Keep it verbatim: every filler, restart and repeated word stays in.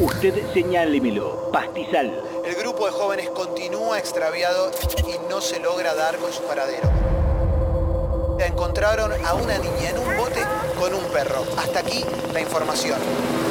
Usted señálemelo. Pastizal. El grupo de jóvenes continúa extraviado y no se logra dar con su paradero. Encontraron a una niña en un bote con un perro. Hasta aquí la información.